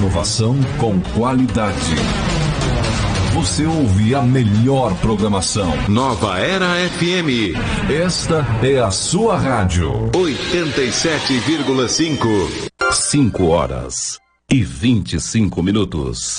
Inovação com qualidade. Você ouve a melhor programação. Nova Era FM. Esta é a sua rádio. 87,5. 5 horas e 25 minutos.